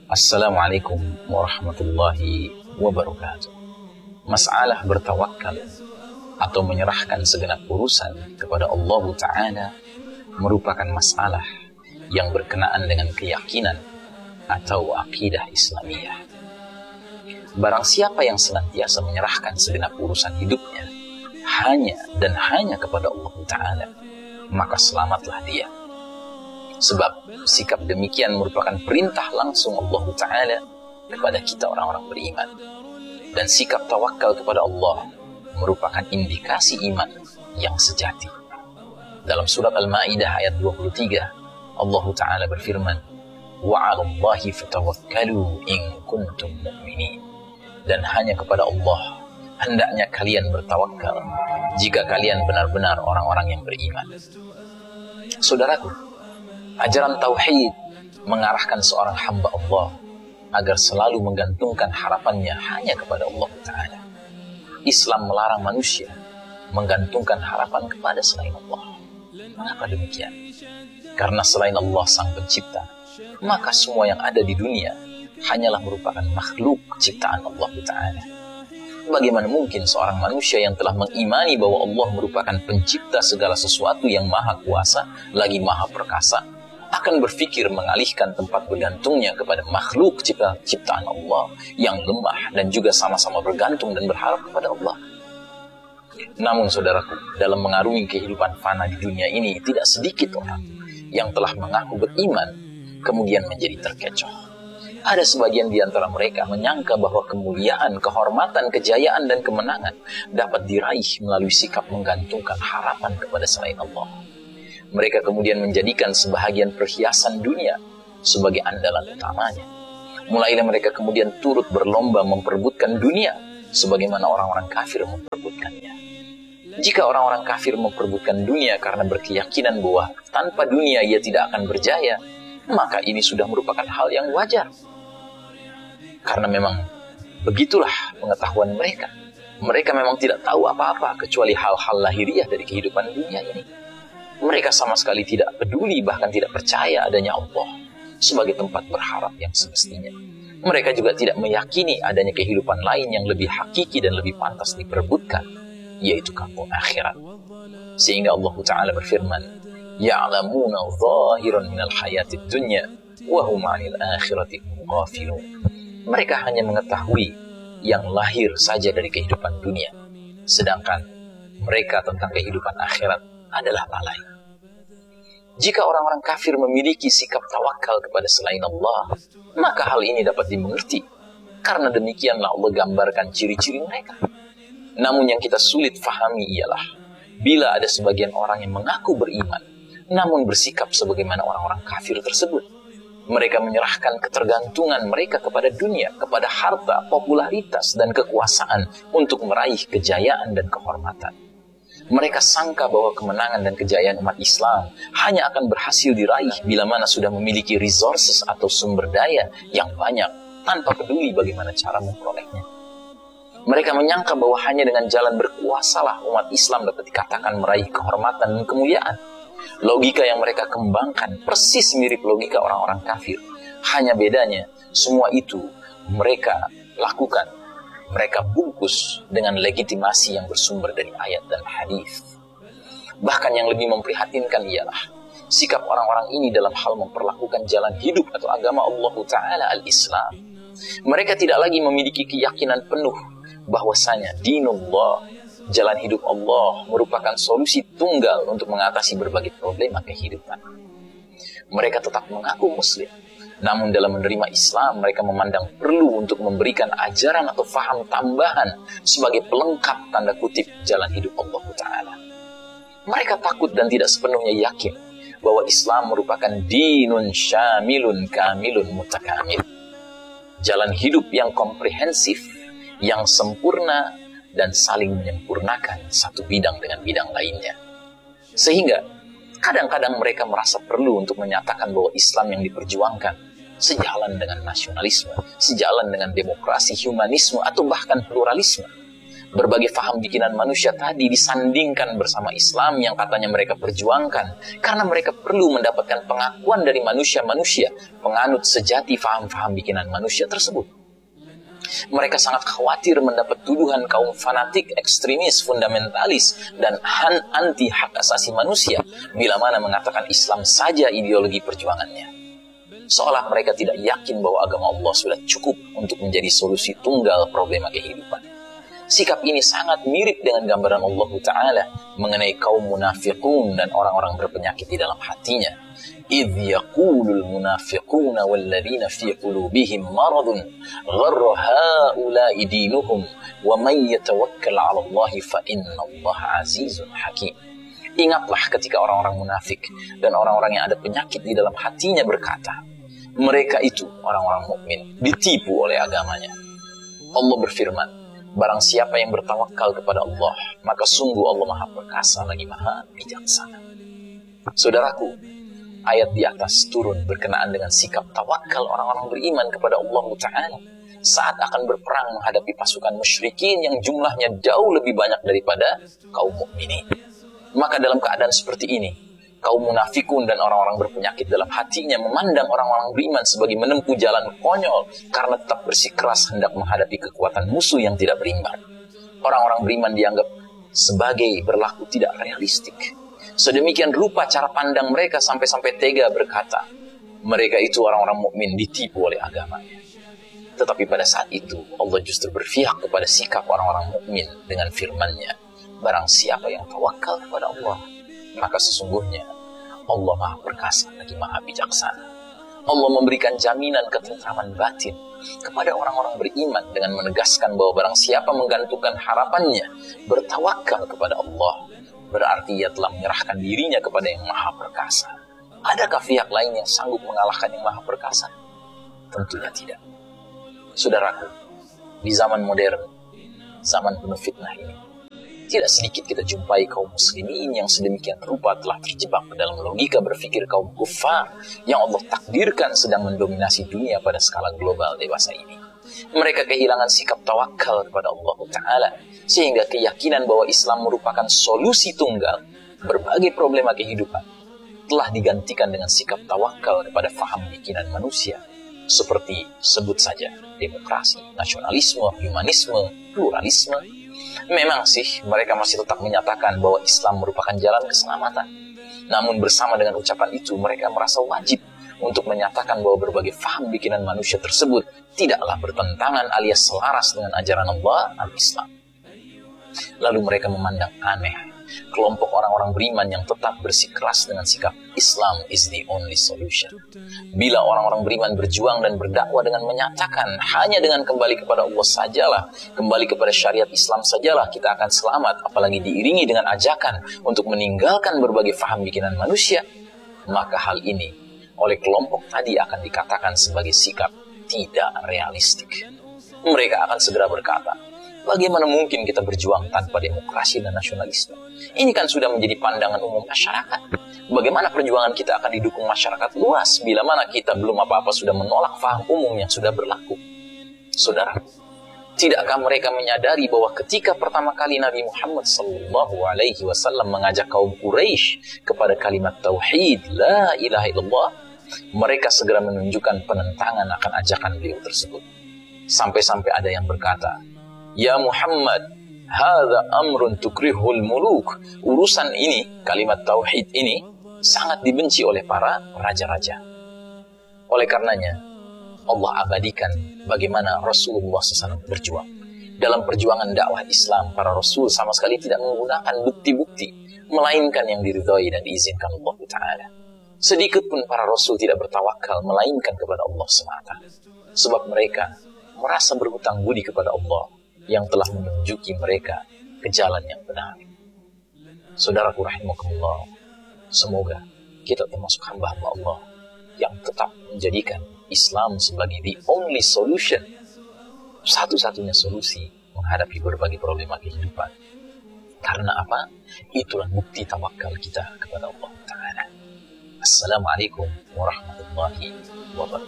Assalamualaikum warahmatullahi wabarakatuh. Masalah bertawakal atau menyerahkan segenap urusan kepada Allah Ta'ala merupakan masalah yang berkenaan dengan keyakinan atau akidah Islamiyah. Barang siapa yang senantiasa menyerahkan segenap urusan hidupnya hanya dan hanya kepada Allah Ta'ala, maka selamatlah dia. Sebab sikap demikian merupakan perintah langsung Allah Ta'ala kepada kita orang-orang beriman. Dan sikap tawakal kepada Allah merupakan indikasi iman yang sejati. Dalam surat Al-Ma'idah ayat 23, Allah Ta'ala berfirman, وَعَلَى اللَّهِ فَتَوَكَّلُوا إِن كُنْتُمْ مُؤْمِنِينَ. Dan hanya kepada Allah hendaknya kalian bertawakal jika kalian benar-benar orang-orang yang beriman. Saudaraku, ajaran tauhid mengarahkan seorang hamba Allah agar selalu menggantungkan harapannya hanya kepada Allah Ta'ala. Islam melarang manusia menggantungkan harapan kepada selain Allah. Mengapa demikian? Karena selain Allah sang pencipta, maka semua yang ada di dunia hanyalah merupakan makhluk ciptaan Allah Ta'ala. Bagaimana mungkin seorang manusia yang telah mengimani bahwa Allah merupakan pencipta segala sesuatu yang maha kuasa, lagi maha perkasa, akan berpikir mengalihkan tempat bergantungnya kepada makhluk ciptaan Allah yang lemah dan juga sama-sama bergantung dan berharap kepada Allah. Namun saudaraku, dalam mengarungi kehidupan fana di dunia ini, tidak sedikit orang yang telah mengaku beriman kemudian menjadi terkecoh. Ada sebagian di antara mereka menyangka bahwa kemuliaan, kehormatan, kejayaan, dan kemenangan dapat diraih melalui sikap menggantungkan harapan kepada selain Allah. Mereka kemudian menjadikan sebahagian perhiasan dunia sebagai andalan utamanya. Mulailah mereka kemudian turut berlomba memperebutkan dunia sebagaimana orang-orang kafir memperebutkannya. Jika orang-orang kafir memperebutkan dunia karena berkeyakinan bahwa tanpa dunia ia tidak akan berjaya, maka ini sudah merupakan hal yang wajar. Karena memang begitulah pengetahuan mereka. Mereka memang tidak tahu apa-apa kecuali hal-hal lahiriah dari kehidupan dunia ini. Mereka sama sekali tidak peduli, bahkan tidak percaya adanya Allah sebagai tempat berharap yang semestinya. Mereka juga tidak meyakini adanya kehidupan lain yang lebih hakiki dan lebih pantas diperebutkan, yaitu kampung akhirat. Sehingga Allah Ta'ala berfirman, يَعْلَمُونَ ظَاهِرًا مِنَ الْحَيَاةِ الدُّنْيَا وَهُمْ عَنِ الْآخِرَةِ غَافِلُونَ. Mereka hanya mengetahui yang lahir saja dari kehidupan dunia, sedangkan mereka tentang kehidupan akhirat adalah lalai. Jika orang-orang kafir memiliki sikap tawakal kepada selain Allah, maka hal ini dapat dimengerti. Karena demikianlah Allah gambarkan ciri-ciri mereka. Namun yang kita sulit fahami ialah, bila ada sebagian orang yang mengaku beriman, namun bersikap sebagaimana orang-orang kafir tersebut. Mereka menyerahkan ketergantungan mereka kepada dunia, kepada harta, popularitas, dan kekuasaan untuk meraih kejayaan dan kehormatan. Mereka sangka bahwa kemenangan dan kejayaan umat Islam hanya akan berhasil diraih bila mana sudah memiliki resources atau sumber daya yang banyak, tanpa peduli bagaimana cara memperolehnya. Mereka menyangka bahwa hanya dengan jalan berkuasalah umat Islam dapat dikatakan meraih kehormatan dan kemuliaan. Logika yang mereka kembangkan persis mirip logika orang-orang kafir. Hanya bedanya, semua itu mereka lakukan, mereka bungkus dengan legitimasi yang bersumber dari ayat dan hadis. Bahkan yang lebih memprihatinkan ialah sikap orang-orang ini dalam hal memperlakukan jalan hidup atau agama Allah Ta'ala al-Islam. Mereka tidak lagi memiliki keyakinan penuh bahwasanya dinullah, jalan hidup Allah, merupakan solusi tunggal untuk mengatasi berbagai problema kehidupan. Mereka tetap mengaku muslim, namun dalam menerima Islam, mereka memandang perlu untuk memberikan ajaran atau faham tambahan sebagai pelengkap tanda kutip jalan hidup Allah Ta'ala. Mereka takut dan tidak sepenuhnya yakin bahwa Islam merupakan dinun syamilun kamilun mutakamil. Jalan hidup yang komprehensif, yang sempurna, dan saling menyempurnakan satu bidang dengan bidang lainnya. Sehingga kadang-kadang mereka merasa perlu untuk menyatakan bahwa Islam yang diperjuangkan sejalan dengan nasionalisme, sejalan dengan demokrasi, humanisme, atau bahkan pluralisme. Berbagai faham bikinan manusia tadi disandingkan bersama Islam yang katanya mereka perjuangkan, karena mereka perlu mendapatkan pengakuan dari manusia-manusia penganut sejati faham-faham bikinan manusia tersebut. Mereka sangat khawatir mendapat tuduhan kaum fanatik, ekstremis, fundamentalis, dan anti hak asasi manusia bila mana mengatakan Islam saja ideologi perjuangannya. Seolah mereka tidak yakin bahwa agama Allah sudah cukup untuk menjadi solusi tunggal problema kehidupan. Sikap ini sangat mirip dengan gambaran Allah Ta'ala mengenai kaum munafiqun dan orang-orang berpenyakit di dalam hatinya. إِذْ يَقُولُ الْمُنَافِقُونَ وَالَّذِينَ فِي قُلُوبِهِمْ مَرَضٌ غَرَّ هَؤُلَاءِ دِينُهُمْ وَمَنْ يَتَوَكَّلْ عَلَى اللَّهِ فَإِنَّ اللَّهَ عَزِيزٌ حَكِيمٌ. Ingatlah ketika orang-orang munafik dan orang-orang yang ada penyakit di dalam hatinya berkata, mereka itu orang-orang mukmin ditipu oleh agamanya. Allah berfirman, barang siapa yang bertawakal kepada Allah, maka sungguh Allah Maha Perkasa lagi Maha Bijaksana. Saudaraku, ayat di atas turun berkenaan dengan sikap tawakal orang-orang beriman kepada Allah Ta'ala saat akan berperang menghadapi pasukan musyrikin yang jumlahnya jauh lebih banyak daripada kaum mukminin. Maka dalam keadaan seperti ini, kaum munafikun dan orang-orang berpenyakit dalam hatinya memandang orang-orang beriman sebagai menempuh jalan konyol karena tetap bersikeras hendak menghadapi kekuatan musuh yang tidak berimbang. Orang-orang beriman dianggap sebagai berlaku tidak realistik. Sedemikian rupa cara pandang mereka sampai-sampai tega berkata, mereka itu orang-orang mukmin ditipu oleh agamanya. Tetapi pada saat itu Allah justru berpihak kepada sikap orang-orang mukmin dengan firman-Nya, barang siapa yang tawakal kepada Allah, maka sesungguhnya Allah Maha Perkasa lagi Maha Bijaksana. Allah memberikan jaminan ketentraman batin kepada orang-orang beriman dengan menegaskan bahwa barang siapa menggantungkan harapannya bertawakal kepada Allah, berarti ia telah menyerahkan dirinya kepada yang Maha Perkasa. Adakah pihak lain yang sanggup mengalahkan yang Maha Perkasa? Tentunya tidak. Saudaraku, di zaman modern, zaman penuh fitnah ini, tidak sedikit kita jumpai kaum muslimin yang sedemikian rupa telah terjebak dalam logika berpikir kaum kufar yang Allah takdirkan sedang mendominasi dunia pada skala global dewasa ini. Mereka kehilangan sikap tawakal kepada Allah Ta'ala, sehingga keyakinan bahwa Islam merupakan solusi tunggal berbagai problema kehidupan telah digantikan dengan sikap tawakal kepada faham bikinan manusia, seperti sebut saja demokrasi, nasionalisme, humanisme, pluralisme. Memang sih mereka masih tetap menyatakan bahwa Islam merupakan jalan keselamatan. Namun bersama dengan ucapan itu mereka merasa wajib untuk menyatakan bahwa berbagai faham bikinan manusia tersebut tidaklah bertentangan alias selaras dengan ajaran Allah al-Islam. Lalu mereka memandang aneh kelompok orang-orang beriman yang tetap bersikeras dengan sikap Islam is the only solution. Bila orang-orang beriman berjuang dan berdakwah dengan menyatakan hanya dengan kembali kepada Allah sajalah, kembali kepada syariat Islam sajalah kita akan selamat, apalagi diiringi dengan ajakan untuk meninggalkan berbagai faham bikinan manusia, maka hal ini oleh kelompok tadi akan dikatakan sebagai sikap tidak realistik. Mereka akan segera berkata, bagaimana mungkin kita berjuang tanpa demokrasi dan nasionalisme? Ini kan sudah menjadi pandangan umum masyarakat. Bagaimana perjuangan kita akan didukung masyarakat luas bila mana kita belum apa-apa sudah menolak faham umum yang sudah berlaku? Saudara, tidakkah mereka menyadari bahwa ketika pertama kali Nabi Muhammad SAW mengajak kaum Quraisy kepada kalimat tauhid, la ilaha illallah, mereka segera menunjukkan penentangan akan ajakan beliau tersebut. Sampai-sampai ada yang berkata, ya Muhammad, hadza amrun tukrihul muluk. Urusan ini, kalimat tauhid ini, sangat dibenci oleh para raja-raja. Oleh karenanya, Allah abadikan bagaimana Rasulullah SAW berjuang. Dalam perjuangan dakwah Islam, para Rasul sama sekali tidak menggunakan bukti-bukti, melainkan yang diridhai dan diizinkan Allah Ta'ala. Sedikit pun para Rasul tidak bertawakal, melainkan kepada Allah semata. Sebab mereka merasa berhutang budi kepada Allah yang telah menunjuki mereka ke jalan yang benar. Saudaraku rahimakumullah, semoga kita termasuk hamba-hamba Allah yang tetap menjadikan Islam sebagai the only solution, satu-satunya solusi menghadapi berbagai problema kehidupan. Karena apa? Itulah bukti tawakal kita kepada Allah Ta'ala. Assalamualaikum warahmatullahi wabarakatuh.